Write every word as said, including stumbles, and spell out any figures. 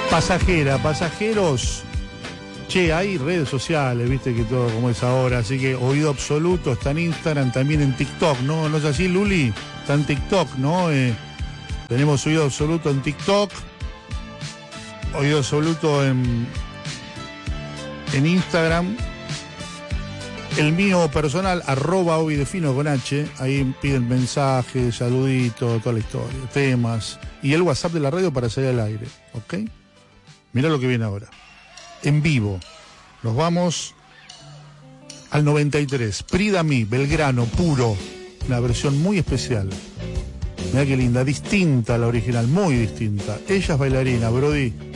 Pasajera, pasajeros. Che, hay redes sociales, viste que todo como es ahora, así que Oído Absoluto está en Instagram, también en TikTok, ¿no? ¿No es así, Luli? Está en TikTok, ¿no? Eh, tenemos Oído Absoluto en TikTok, Oído Absoluto en, en Instagram, el mío personal, arroba Ovidefino con H, ahí piden mensajes, saluditos, toda la historia, temas, y el WhatsApp de la radio para salir al aire, ¿ok? Mirá lo que viene ahora. En vivo, nos vamos al noventa y tres, Prida Mi, Belgrano, puro, una versión muy especial. Mirá qué linda, distinta a la original, muy distinta. Ella es bailarina, Brody.